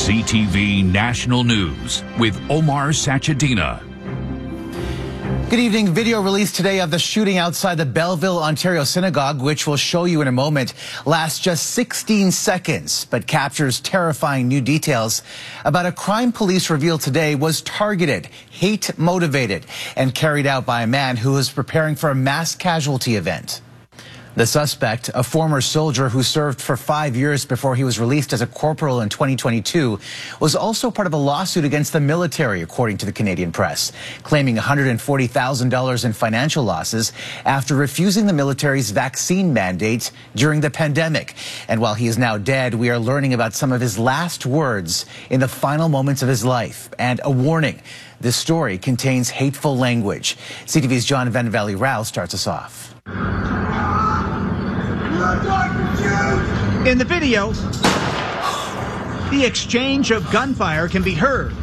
CTV National News with Omar Sachedina. Good evening. Video released today of the shooting outside the Belleville, Ontario synagogue, which we'll show you in a moment, lasts just 16 seconds, but captures terrifying new details about a crime police revealed today was targeted, hate-motivated, and carried out by a man who was preparing for a mass casualty event. The suspect, a former soldier who served for 5 years before he was released as a corporal in 2022, was also part of a lawsuit against the military, according to the Canadian press, claiming $140,000 in financial losses after refusing the military's vaccine mandate during the pandemic. And while he is now dead, we are learning about some of his last words in the final moments of his life. And a warning, this story contains hateful language. CTV's John Van Valley Rao starts us off. In the video, the exchange of gunfire can be heard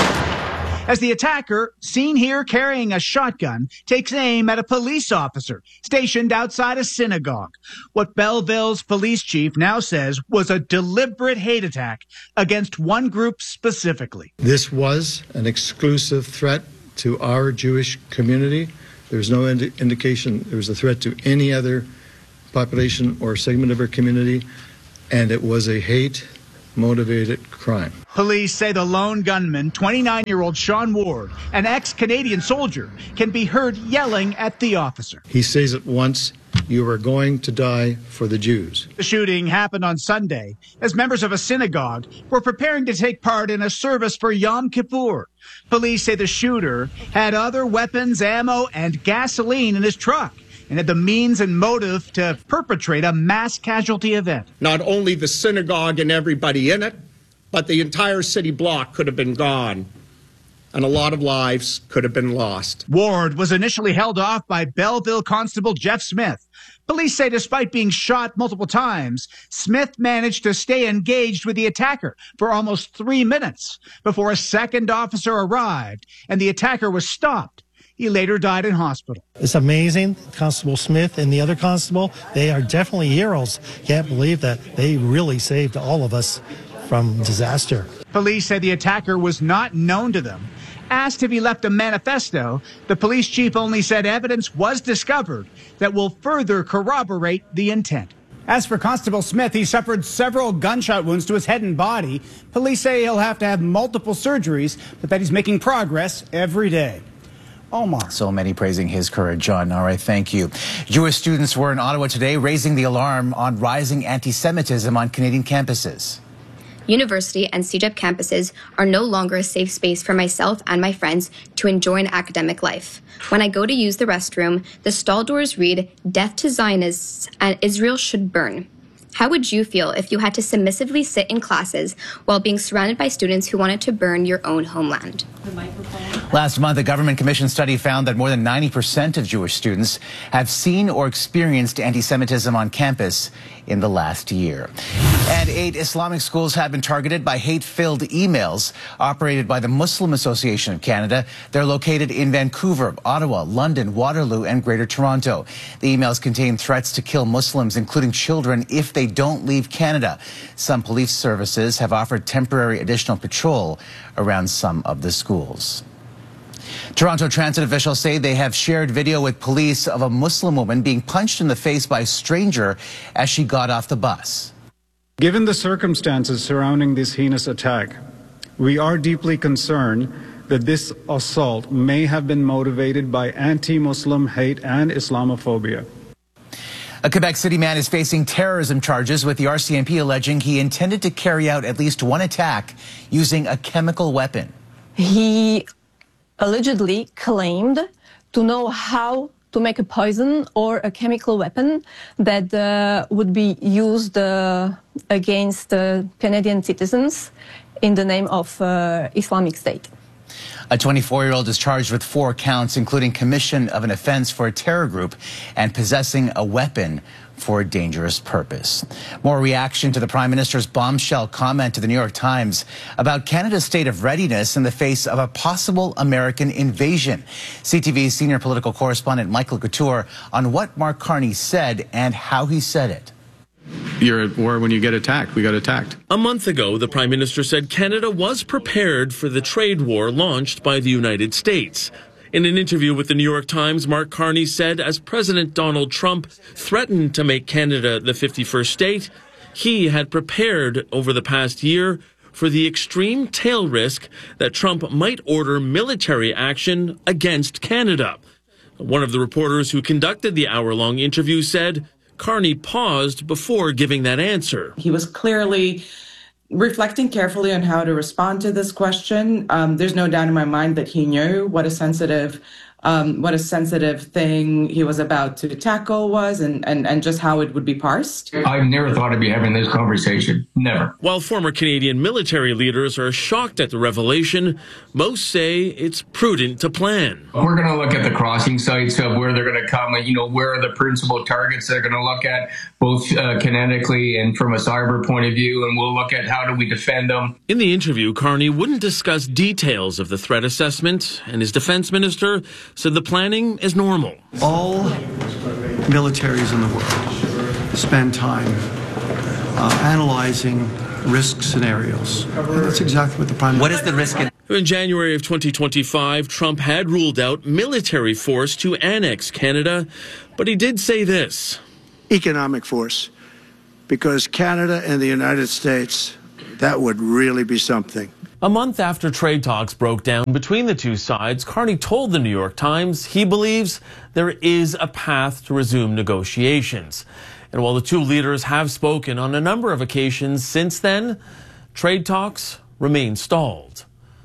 as the attacker, seen here carrying a shotgun, takes aim at a police officer stationed outside a synagogue. What Belleville's police chief now says was a deliberate hate attack against one group specifically. This was an exclusive threat to our Jewish community. There's no indication there was a threat to any other population or segment of our community, and it was a hate-motivated crime. Police say the lone gunman, 29-year-old Sean Ward, an ex-Canadian soldier, can be heard yelling at the officer. He says it once, "You are going to die for the Jews." The shooting happened on Sunday as members of a synagogue were preparing to take part in a service for Yom Kippur. Police say the shooter had other weapons, ammo, and gasoline in his truck, and had the means and motive to perpetrate a mass casualty event. Not only the synagogue and everybody in it, but the entire city block could have been gone, and a lot of lives could have been lost. Ward was initially held off by Belleville Constable Jeff Smith. Police say despite being shot multiple times, Smith managed to stay engaged with the attacker for almost 3 minutes before a second officer arrived and the attacker was stopped. He later died in hospital. It's amazing. Constable Smith and the other constable, they are definitely heroes. Can't believe that they really saved all of us from disaster. Police say the attacker was not known to them. Asked if he left a manifesto, the police chief only said evidence was discovered that will further corroborate the intent. As for Constable Smith, he suffered several gunshot wounds to his head and body. Police say he'll have to have multiple surgeries, but that he's making progress every day. Omar. So many praising his courage, John. All right, thank you. Jewish students were in Ottawa today raising the alarm on rising anti-Semitism on Canadian campuses. University and CEGEP campuses are no longer a safe space for myself and my friends to enjoy an academic life. When I go to use the restroom, the stall doors read, "Death to Zionists and Israel should burn." How would you feel if you had to submissively sit in classes while being surrounded by students who wanted to burn your own homeland? Last month, a government commissioned study found that more than 90% of Jewish students have seen or experienced anti-Semitism on campus in the last year. And 8 Islamic schools have been targeted by hate-filled emails operated by the Muslim Association of Canada. They're located in Vancouver, Ottawa, London, Waterloo, and Greater Toronto. The emails contain threats to kill Muslims, including children, if they don't leave Canada. Some police services have offered temporary additional patrol around some of the schools. Toronto transit officials say they have shared video with police of a Muslim woman being punched in the face by a stranger as she got off the bus. Given the circumstances surrounding this heinous attack, we are deeply concerned that this assault may have been motivated by anti-Muslim hate and Islamophobia. A Quebec City man is facing terrorism charges, with the RCMP alleging he intended to carry out at least one attack using a chemical weapon. He allegedly claimed to know how to make a poison or a chemical weapon that would be used against Canadian citizens in the name of Islamic State. A 24-year-old is charged with 4 counts, including commission of an offense for a terror group and possessing a weapon for a dangerous purpose. More reaction to the Prime Minister's bombshell comment to the New York Times about Canada's state of readiness in the face of a possible American invasion. CTV's senior political correspondent Michael Couture on what Mark Carney said and how he said it. you're at war when you get attacked. We got attacked. A month ago, the Prime Minister said Canada was prepared for the trade war launched by the United States. In an interview with the New York Times, Mark Carney said as President Donald Trump threatened to make Canada the 51st state, he had prepared over the past year for the extreme tail risk that Trump might order military action against Canada. One of the reporters who conducted the hour-long interview said Carney paused before giving that answer. He was clearly reflecting carefully on how to respond to this question. There's no doubt in my mind that he knew what a sensitive thing he was about to tackle was and just how it would be parsed. I've never thought I'd be having this conversation. Never. While former Canadian military leaders are shocked at the revelation, most say it's prudent to plan. We're going to look at the crossing sites of where they're going to come and, where are the principal targets they're going to look at, both kinetically and from a cyber point of view, and we'll look at how do we defend them. In the interview, Carney wouldn't discuss details of the threat assessment, and his defense minister said the planning is normal. All militaries in the world spend time analyzing risk scenarios. And that's exactly what the Prime Minister... What is the risk? In January of 2025, Trump had ruled out military force to annex Canada, but he did say this. Economic force, because Canada and the United States, that would really be something. A month after trade talks broke down between the two sides, Carney told the New York Times he believes there is a path to resume negotiations. And while the two leaders have spoken on a number of occasions since then, trade talks remain stalled.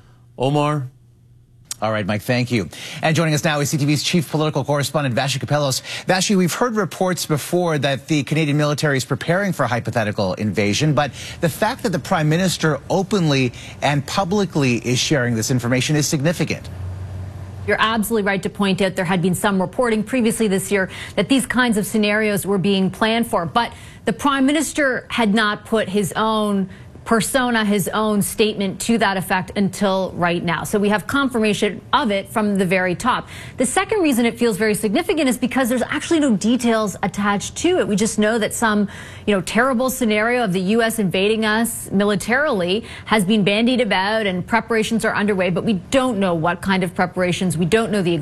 Omar? All right, Mike, thank you. And joining us now is CTV's chief political correspondent, Vassy Kapelos. Vassy, we've heard reports before that the Canadian military is preparing for a hypothetical invasion, but the fact that the Prime Minister openly and publicly is sharing this information is significant. You're absolutely right to point out there had been some reporting previously this year that these kinds of scenarios were being planned for, but the Prime Minister had not put his own persona, his own statement to that effect until right now. So we have confirmation of it from the very top. The second reason it feels very significant is because there's actually no details attached to it. We just know that some, terrible scenario of the U.S. invading us militarily has been bandied about and preparations are underway, but we don't know what kind of preparations. We don't know the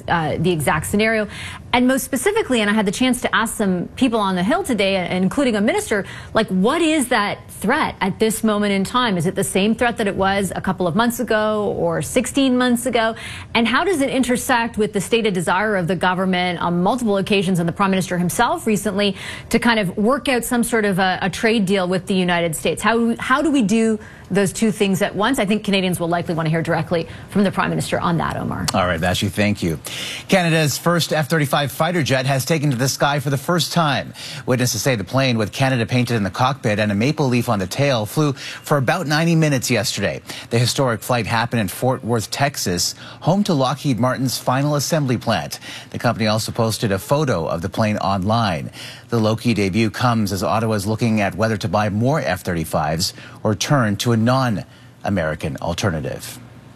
exact scenario. And most specifically, and I had the chance to ask some people on the Hill today, including a minister, what is that threat at this moment in time? Is it the same threat that it was a couple of months ago or 16 months ago? And how does it intersect with the stated desire of the government on multiple occasions and the Prime Minister himself recently to kind of work out some sort of a trade deal with the United States? How do we do those two things at once? I think Canadians will likely want to hear directly from the Prime Minister on that, Omar. All right, Vassy, thank you. Canada's first F-35 fighter jet has taken to the sky for the first time. Witnesses say the plane, with Canada painted in the cockpit and a maple leaf on the tail, flew for about 90 minutes yesterday. The historic flight happened in Fort Worth, Texas, home to Lockheed Martin's final assembly plant. The company also posted a photo of the plane online. The low-key debut comes as Ottawa is looking at whether to buy more F-35s or turn to a non-American alternative.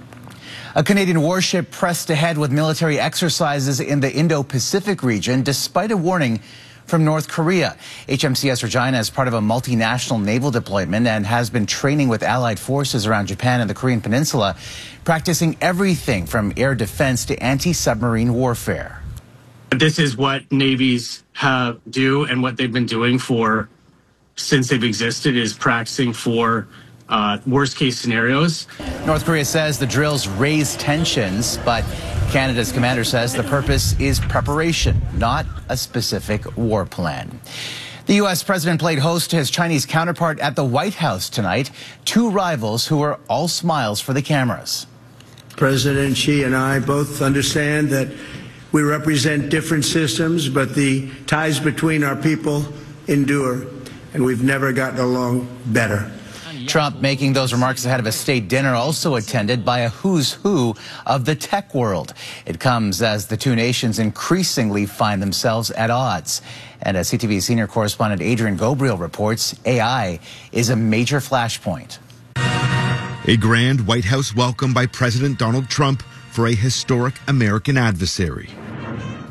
A Canadian warship pressed ahead with military exercises in the Indo-Pacific region despite a warning from North Korea. HMCS Regina is part of a multinational naval deployment and has been training with allied forces around Japan and the Korean Peninsula, practicing everything from air defense to anti-submarine warfare. This is what navies do, and what they've been doing since they've existed is practicing for worst case scenarios. North Korea says the drills raise tensions, but Canada's commander says the purpose is preparation, not a specific war plan. The U.S. president played host to his Chinese counterpart at the White House tonight, two rivals who were all smiles for the cameras. President Xi and I both understand that we represent different systems, but the ties between our people endure, and we've never gotten along better. Trump making those remarks ahead of a state dinner also attended by a who's who of the tech world. It comes as the two nations increasingly find themselves at odds. And as CTV senior correspondent Adrian Gobriel reports, AI is a major flashpoint. A grand White House welcome by President Donald Trump for a historic American adversary.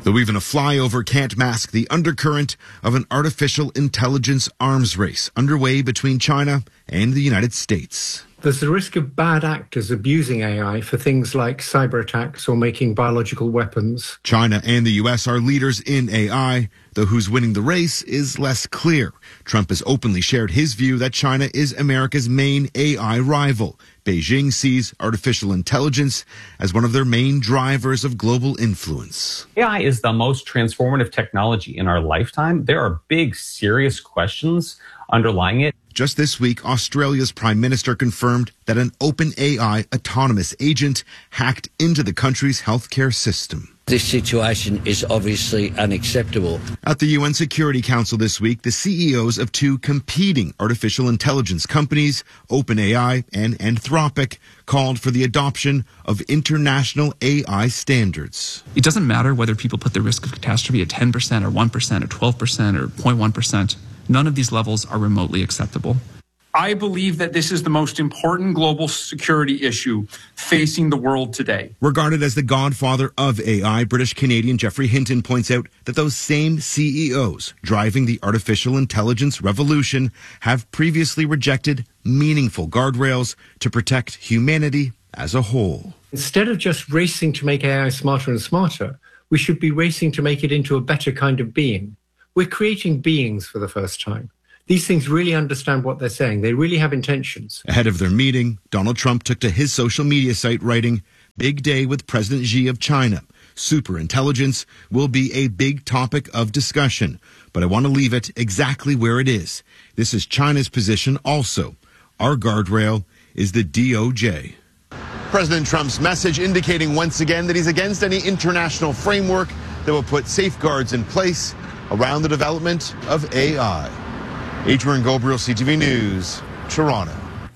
Though even a flyover can't mask the undercurrent of an artificial intelligence arms race underway between China and the United States. There's the risk of bad actors abusing AI for things like cyber attacks or making biological weapons. China and the U.S. are leaders in AI, though who's winning the race is less clear. Trump has openly shared his view that China is America's main AI rival. Beijing sees artificial intelligence as one of their main drivers of global influence. AI is the most transformative technology in our lifetime. There are big, serious questions underlying it. Just this week, Australia's Prime Minister confirmed that an OpenAI autonomous agent hacked into the country's healthcare system. This situation is obviously unacceptable. At the UN Security Council this week, the CEOs of two competing artificial intelligence companies, OpenAI and Anthropic, called for the adoption of international AI standards. It doesn't matter whether people put the risk of catastrophe at 10% or 1% or 12% or 0.1%. None of these levels are remotely acceptable. I believe that this is the most important global security issue facing the world today. Regarded as the godfather of AI, British-Canadian Geoffrey Hinton points out that those same CEOs driving the artificial intelligence revolution have previously rejected meaningful guardrails to protect humanity as a whole. Instead of just racing to make AI smarter and smarter, we should be racing to make it into a better kind of being. We're creating beings for the first time. These things really understand what they're saying. They really have intentions. Ahead of their meeting, Donald Trump took to his social media site writing, "Big day with President Xi of China. Superintelligence will be a big topic of discussion, but I want to leave it exactly where it is. This is China's position also. Our guardrail is the DOJ." President Trump's message indicating once again that he's against any international framework that will put safeguards in place around the development of AI. Adrian Gobriel, CTV News, Toronto.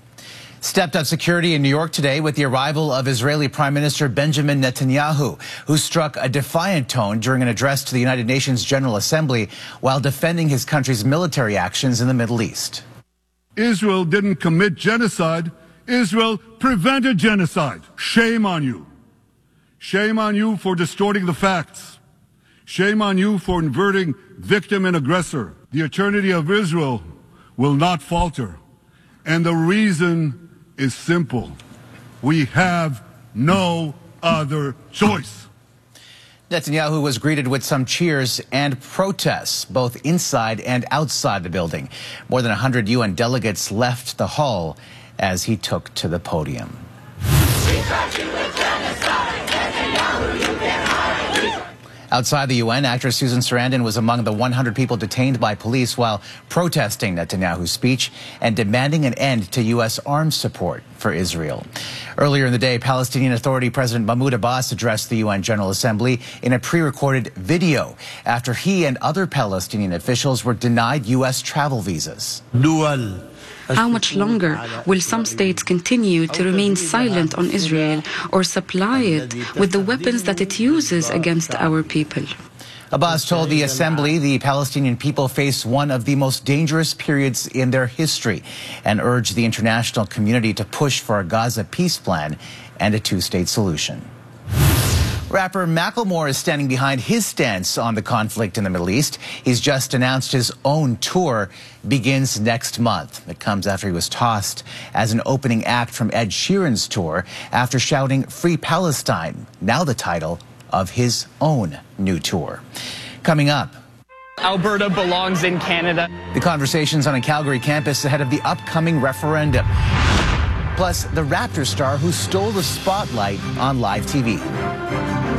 Stepped up security in New York today with the arrival of Israeli Prime Minister Benjamin Netanyahu, who struck a defiant tone during an address to the United Nations General Assembly while defending his country's military actions in the Middle East. Israel didn't commit genocide. Israel prevented genocide. Shame on you. Shame on you for distorting the facts. Shame on you for inverting victim and aggressor. The eternity of Israel will not falter. And the reason is simple. We have no other choice. Netanyahu was greeted with some cheers and protests, both inside and outside the building. More than 100 UN delegates left the hall as he took to the podium. Outside the UN, actress Susan Sarandon was among the 100 people detained by police while protesting Netanyahu's speech and demanding an end to U.S. arms support for Israel. Earlier in the day, Palestinian Authority President Mahmoud Abbas addressed the UN General Assembly in a pre-recorded video after he and other Palestinian officials were denied U.S. travel visas. How much longer will some states continue to remain silent on Israel or supply it with the weapons that it uses against our people? Abbas told the assembly the Palestinian people face one of the most dangerous periods in their history and urged the international community to push for a Gaza peace plan and a two-state solution. Rapper Macklemore is standing behind his stance on the conflict in the Middle East. He's just announced his own tour begins next month. It comes after he was tossed as an opening act from Ed Sheeran's tour after shouting "Free Palestine," now the title of his own new tour. Coming up, Alberta belongs in Canada. The conversations on a Calgary campus ahead of the upcoming referendum. Plus, the Raptors star who stole the spotlight on live TV.